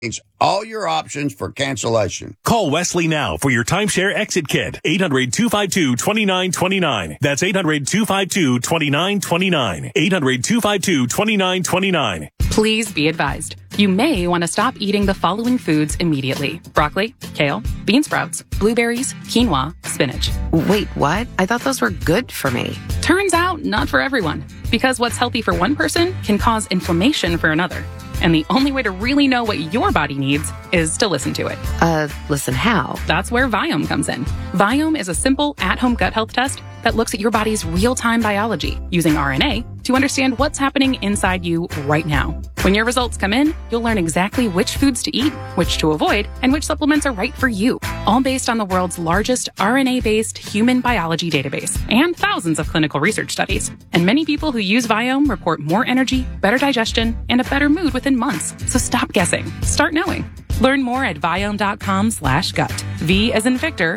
all your options for cancellation. Call Wesley now for your timeshare exit kit. 800-252-2929. That's 800-252-2929. 800-252-2929. Please be advised. You may want to stop eating the following foods immediately. Broccoli, kale, bean sprouts, blueberries, quinoa, spinach. Wait, what? I thought those were good for me. Turns out, not for everyone. Because what's healthy for one person can cause inflammation for another. And the only way to really know what your body needs is to listen to it. Listen how? That's where Viome comes in. Viome is a simple at-home gut health test that looks at your body's real-time biology using RNA to understand what's happening inside you right now. When your results come in, you'll learn exactly which foods to eat, which to avoid, and which supplements are right for you, all based on the world's largest RNA-based human biology database and thousands of clinical research studies. And many people who use Viome report more energy, better digestion, and a better mood within months. So stop guessing. Start knowing. Learn more at Viome.com/gut. V as in Victor,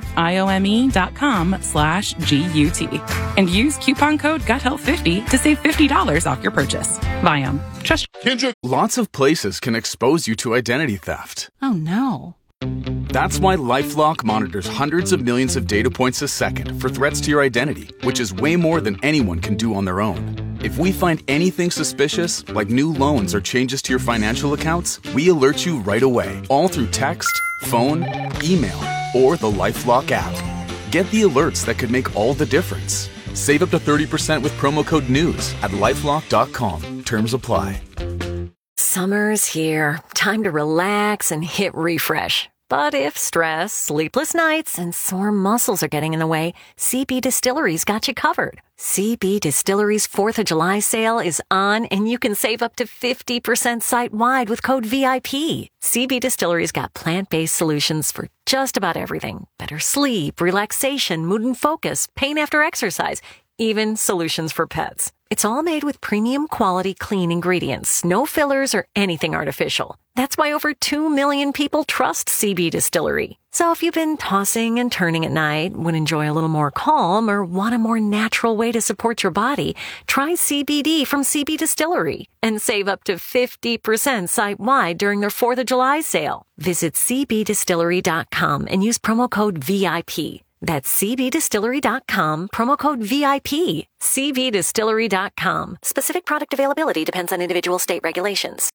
IOME.com/GUT. And use coupon code GUTHEALTH50 to save $50 off your purchase. Viome. Trust. Kendrick. Lots of places can expose you to identity theft. Oh no. That's why LifeLock monitors hundreds of millions of data points a second for threats to your identity, which is way more than anyone can do on their own. If we find anything suspicious, like new loans or changes to your financial accounts, we alert you right away, all through text, phone, email, or the LifeLock app. Get the alerts that could make all the difference. Save up to 30% with promo code NEWS at LifeLock.com. Terms apply. Summer's here. Time to relax and hit refresh. But if stress, sleepless nights, and sore muscles are getting in the way, CB Distillery's got you covered. CB Distillery's 4th of July sale is on, and you can save up to 50% site-wide with code VIP. CB Distillery's got plant-based solutions for just about everything. Better sleep, relaxation, mood and focus, pain after exercise, even solutions for pets. It's all made with premium quality clean ingredients, no fillers or anything artificial. That's why over 2 million people trust CB Distillery. So if you've been tossing and turning at night, would enjoy a little more calm, or want a more natural way to support your body, try CBD from CB Distillery and save up to 50% site-wide during their 4th of July sale. Visit cbdistillery.com and use promo code VIP. That's cbdistillery.com, promo code VIP. cbdistillery.com. Specific product availability depends on individual state regulations.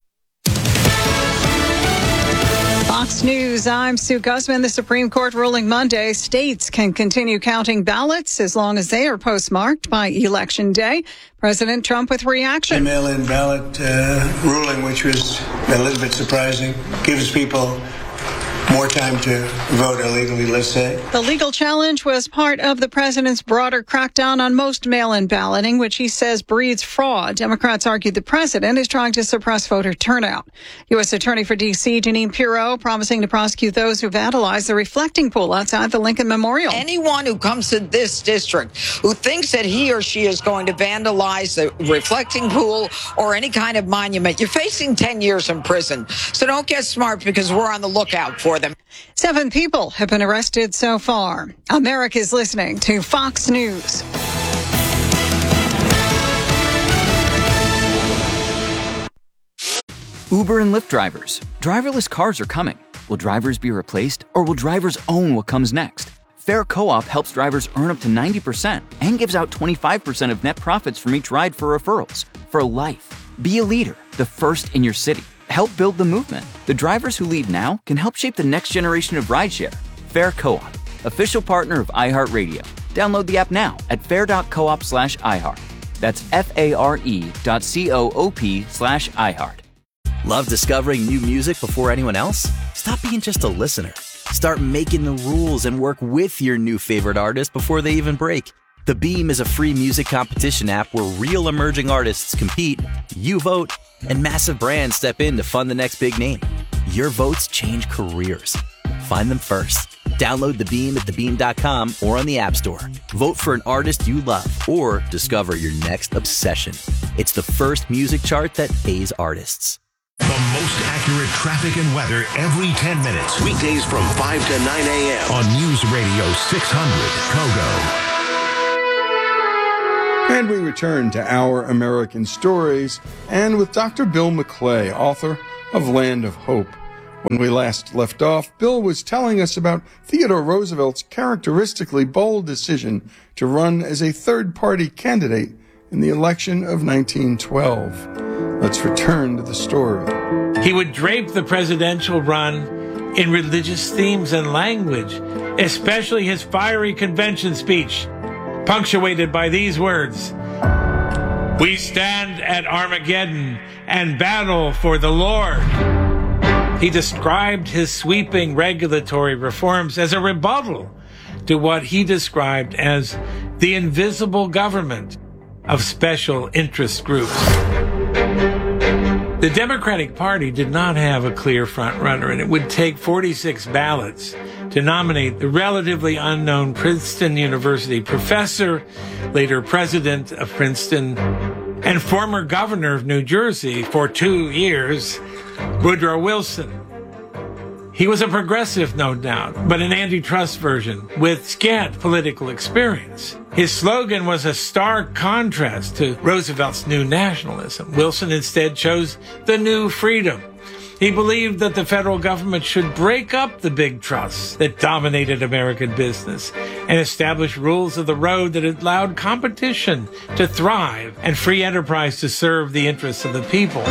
Fox News, I'm Sue Guzman. The Supreme Court ruling Monday, states can continue counting ballots as long as they are postmarked by Election Day. President Trump with reaction. The mail-in ballot ruling, which was a little bit surprising, gives people more time to vote illegally, let's say. The legal challenge was part of the president's broader crackdown on most mail-in balloting, which he says breeds fraud. Democrats argued the president is trying to suppress voter turnout. U.S. Attorney for D.C. Jeanine Pirro promising to prosecute those who vandalized the reflecting pool outside the Lincoln Memorial. Anyone who comes to this district who thinks that he or she is going to vandalize the reflecting pool or any kind of monument, you're facing 10 years in prison. So don't get smart, because we're on the lookout for them. 7 people have been arrested so far. America's listening to Fox News. Uber and Lyft drivers. Driverless cars are coming. Will drivers be replaced, or will drivers own what comes next? Fair Co-op helps drivers earn up to 90% and gives out 25% of net profits from each ride for referrals. For life. Be a leader, the first in your city. Help build the movement. The drivers who lead now can help shape the next generation of rideshare. Fair Co-op, official partner of iHeartRadio. Download the app now at fair.coop/iHeart. That's FARE.coop/iHeart. Love discovering new music before anyone else? Stop being just a listener. Start making the rules and work with your new favorite artist before they even break. The Beam is a free music competition app where real emerging artists compete, you vote, and massive brands step in to fund the next big name. Your votes change careers. Find them first. Download The Beam at thebeam.com or on the App Store. Vote for an artist you love or discover your next obsession. It's the first music chart that pays artists. The most accurate traffic and weather every 10 minutes. Weekdays from 5 to 9 a.m. on News Radio 600 Kogo. And we return to Our American Stories, and with Dr. Bill McClay, author of Land of Hope. When we last left off, Bill was telling us about Theodore Roosevelt's characteristically bold decision to run as a third-party candidate in the election of 1912. Let's return to the story. He would drape the presidential run in religious themes and language, especially his fiery convention speech, punctuated by these words: "We stand at Armageddon and battle for the Lord." He described his sweeping regulatory reforms as a rebuttal to what he described as the invisible government of special interest groups. The Democratic Party did not have a clear frontrunner, and it would take 46 ballots to nominate the relatively unknown Princeton University professor, later president of Princeton, and former governor of New Jersey for 2 years, Woodrow Wilson. He was a progressive, no doubt, but an antitrust version with scant political experience. His slogan was a stark contrast to Roosevelt's new nationalism. Wilson instead chose the new freedom. He believed that the federal government should break up the big trusts that dominated American business and establish rules of the road that allowed competition to thrive and free enterprise to serve the interests of the people.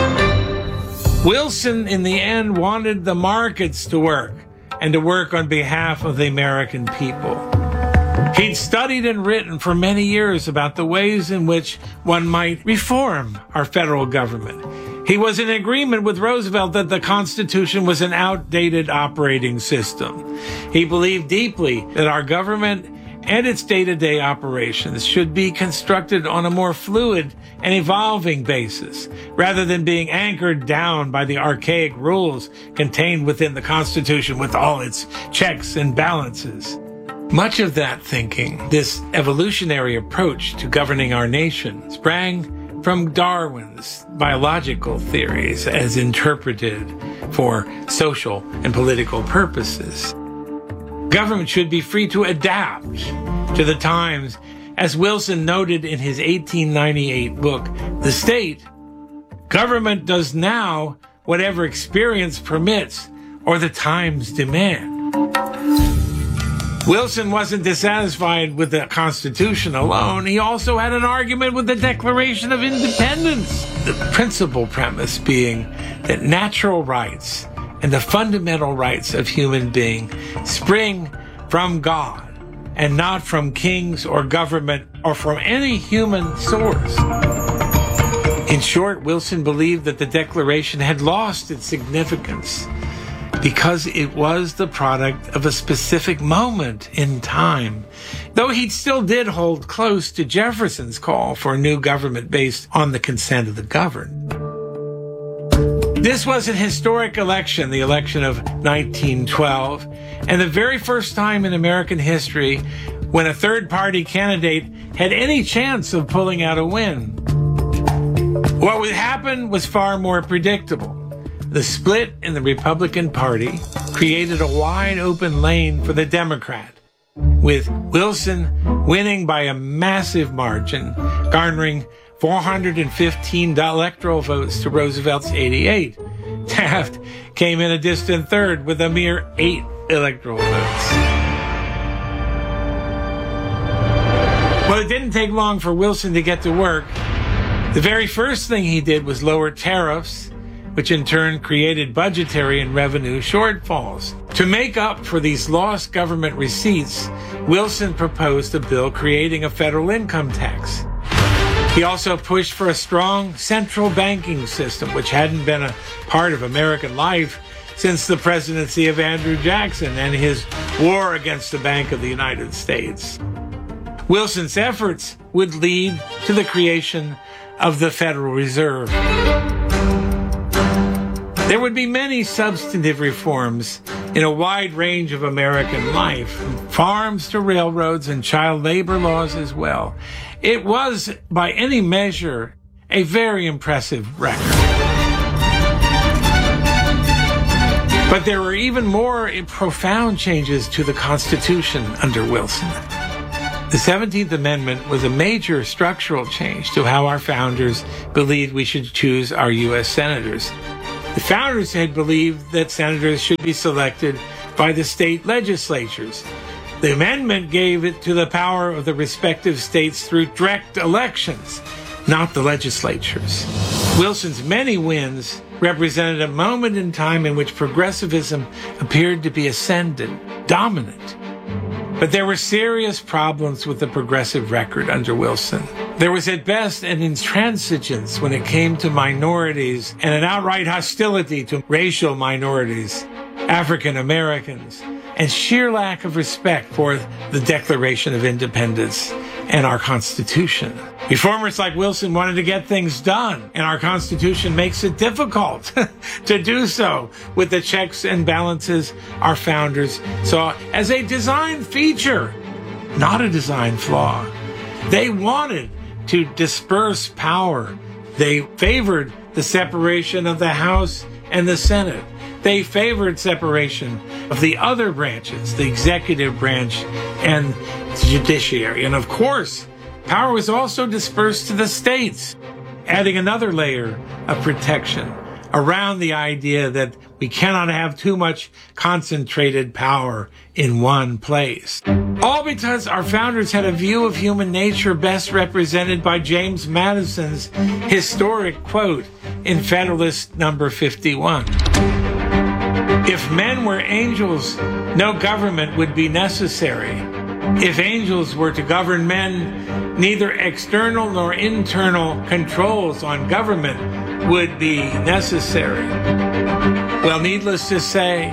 Wilson, in the end, wanted the markets to work and to work on behalf of the American people. He'd studied and written for many years about the ways in which one might reform our federal government. He was in agreement with Roosevelt that the Constitution was an outdated operating system. He believed deeply that our government and its day-to-day operations should be constructed on a more fluid and evolving basis, rather than being anchored down by the archaic rules contained within the Constitution with all its checks and balances. Much of that thinking, this evolutionary approach to governing our nation, sprang from Darwin's biological theories as interpreted for social and political purposes. Government should be free to adapt to the times, as Wilson noted in his 1898 book, The State. Government does now whatever experience permits or the times demand. Wilson wasn't dissatisfied with the Constitution alone. He also had an argument with the Declaration of Independence, the principal premise being that natural rights and the fundamental rights of human beings spring from God and not from kings or government or from any human source. In short, Wilson believed that the Declaration had lost its significance because it was the product of a specific moment in time, though he still did hold close to Jefferson's call for a new government based on the consent of the governed. This was an historic election, the election of 1912, and the very first time in American history when a third-party candidate had any chance of pulling out a win. What would happen was far more predictable. The split in the Republican Party created a wide-open lane for the Democrat, with Wilson winning by a massive margin, garnering 415 electoral votes to Roosevelt's 88. Taft came in a distant third with a mere 8 electoral votes. Well, it didn't take long for Wilson to get to work. The very first thing he did was lower tariffs, which in turn created budgetary and revenue shortfalls. To make up for these lost government receipts, Wilson proposed a bill creating a federal income tax. He also pushed for a strong central banking system, which hadn't been a part of American life since the presidency of Andrew Jackson and his war against the Bank of the United States. Wilson's efforts would lead to the creation of the Federal Reserve. There would be many substantive reforms in a wide range of American life, from farms to railroads and child labor laws as well. It was, by any measure, a very impressive record. But there were even more profound changes to the Constitution under Wilson. The 17th Amendment was a major structural change to how our founders believed we should choose our U.S. senators. The founders had believed that senators should be selected by the state legislatures. The amendment gave it to the power of the respective states through direct elections, not the legislatures. Wilson's many wins represented a moment in time in which progressivism appeared to be ascendant, dominant. But there were serious problems with the progressive record under Wilson. There was at best an intransigence when it came to minorities and an outright hostility to racial minorities, African Americans, and sheer lack of respect for the Declaration of Independence and our Constitution. Reformers like Wilson wanted to get things done, and our Constitution makes it difficult to do so with the checks and balances our founders saw as a design feature, not a design flaw. They wanted to disperse power. They favored the separation of the House and the Senate. They favored separation of the other branches, the executive branch and the judiciary. And of course, power was also dispersed to the states, adding another layer of protection around the idea that we cannot have too much concentrated power in one place. All because our founders had a view of human nature best represented by James Madison's historic quote in Federalist Number 51. If men were angels, no government would be necessary. If angels were to govern men, neither external nor internal controls on government would be necessary. Well, needless to say,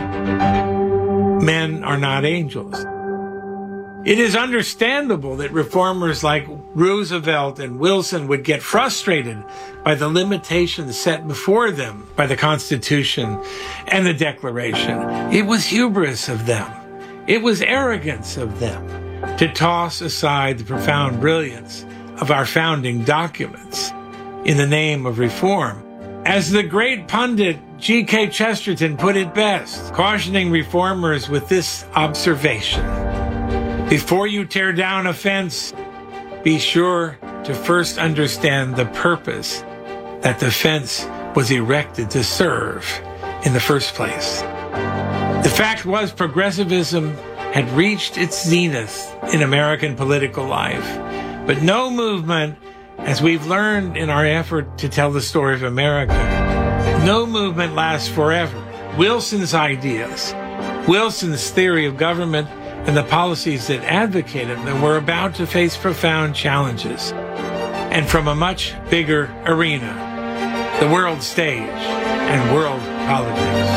men are not angels. It is understandable that reformers like Roosevelt and Wilson would get frustrated by the limitations set before them by the Constitution and the Declaration. It was hubris of them. It was arrogance of them to toss aside the profound brilliance of our founding documents in the name of reform. As the great pundit G.K. Chesterton put it best, cautioning reformers with this observation: before you tear down a fence, be sure to first understand the purpose that the fence was erected to serve in the first place. The fact was, progressivism had reached its zenith in American political life, but no movement, as we've learned in our effort to tell the story of America, no movement lasts forever. Wilson's ideas, Wilson's theory of government, and the policies that advocated them were about to face profound challenges, and from a much bigger arena, the world stage and world politics.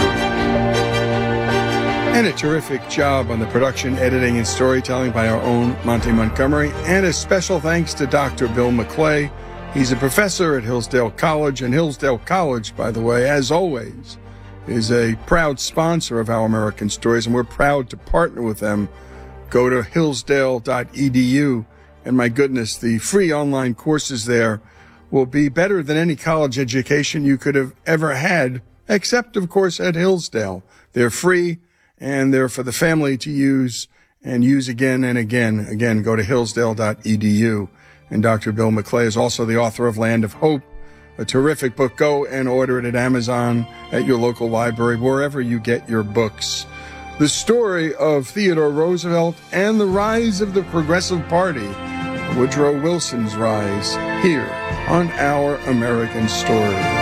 And a terrific job on the production, editing, and storytelling by our own Monty Montgomery. And a special thanks to Dr. Bill McClay. He's a professor at Hillsdale College, and Hillsdale College, by the way, as always, is a proud sponsor of Our American Stories, and we're proud to partner with them. Go to hillsdale.edu, and my goodness, the free online courses there will be better than any college education you could have ever had, except, of course, at Hillsdale. They're free, and they're for the family to use and use again and again. Again, go to hillsdale.edu. And Dr. Bill McClay is also the author of Land of Hope, a terrific book. Go and order it at Amazon, at your local library, wherever you get your books. The story of Theodore Roosevelt and the rise of the Progressive Party, Woodrow Wilson's rise, here on Our American Stories.